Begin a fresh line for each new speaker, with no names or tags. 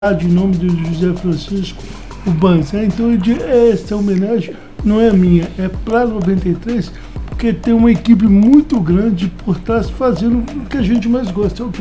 em nome do José Francisco Urbans. Então essa homenagem não é minha, é para 93, porque tem uma equipe muito grande por trás fazendo o que a gente mais gosta, é o quê?